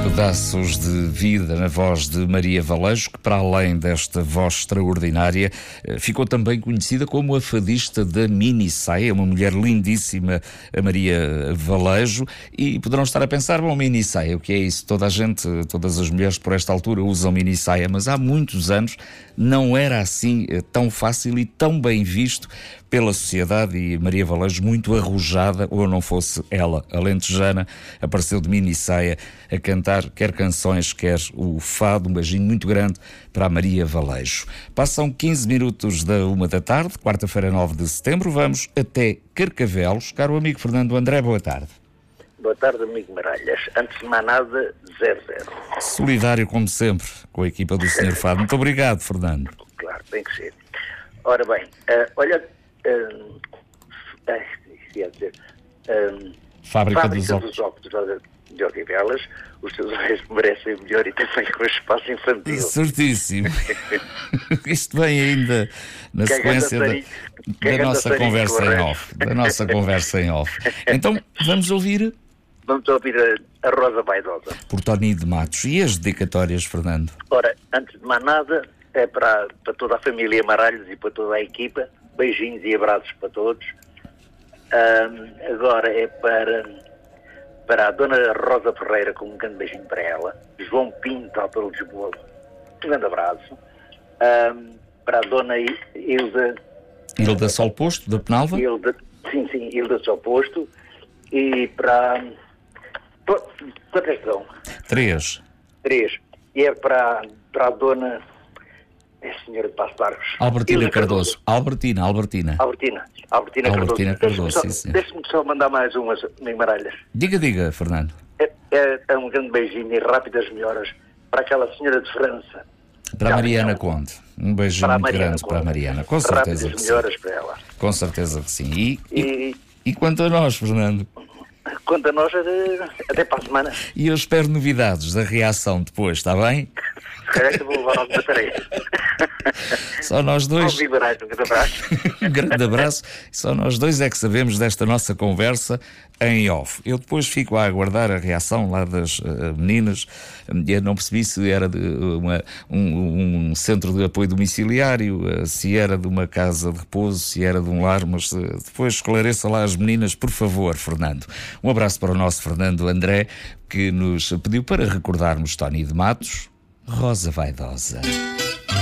Pedaços de vida na voz de Maria Valejo, que para além desta voz extraordinária, ficou também conhecida como a fadista da minissaia, uma mulher lindíssima, a Maria Valejo, e poderão estar a pensar, bom, minissaia, o que é isso? Toda a gente, todas as mulheres por esta altura usam minissaia, mas há muitos anos não era assim tão fácil e tão bem visto pela sociedade, e Maria Valejo, muito arrojada, ou não fosse ela, alentejana, apareceu de minissaia a cantar quer canções, quer o fado. Um beijinho muito grande para a Maria Valejo. Passam 15 minutos da 1 da tarde, quarta-feira, 9 de setembro, vamos até Carcavelos. Caro amigo Fernando André, boa tarde. Boa tarde, amigo Maralhas. Antes de mais nada, 0-0. Solidário, como sempre, com a equipa do Sr. Fado. Muito obrigado, Fernando. Claro, tem que ser. Ora bem, olha... ia dizer... Fábrica dos Óculos de Odivelas. Os seus olhos merecem melhor e também com espaço infantil. Certíssimo. Isto vem ainda na sequência da nossa conversa em off. Da nossa conversa em off. Então, vamos ouvir... Vamos ouvir a Rosa Vaidosa. Por Tony de Matos. E as dedicatórias, Fernando? Ora, antes de mais nada, é para toda a família Maralhos e para toda a equipa. Beijinhos e abraços para todos. Agora é para a Dona Rosa Ferreira, com um grande beijinho para ela. João Pinto, autor de Lisboa, um grande abraço. Para a Dona Hilda Solposto, da Penalva? Sim, Hilda Solposto. E para... Quantas são? 3. E é para a Dona... É a senhora de Passo de Arcos. Albertina Cardoso. Albertina Cardoso, sim, sim. Deixe-me só mandar mais umas Maralhas. Diga, Fernando. É um grande beijinho e rápidas melhoras para aquela senhora de França. Para a Mariana Conde. Um beijinho muito grande para a Mariana. Com certeza que sim. Melhoras para ela. Com certeza que sim. E quanto a nós, Fernando? Quanto a nós, até para a semana. E eu espero novidades da reação depois, está bem? Vou levar ao bateria. Só nós dois. Um grande abraço. Um grande abraço. Só nós dois é que sabemos desta nossa conversa em off. Eu depois fico a aguardar a reação lá das meninas. Eu não percebi se era de um centro de apoio domiciliário, se era de uma casa de repouso, se era de um lar, mas depois esclareça lá as meninas, por favor, Fernando. Um abraço para o nosso Fernando André, que nos pediu para recordarmos Tony de Matos, Rosa Vaidosa.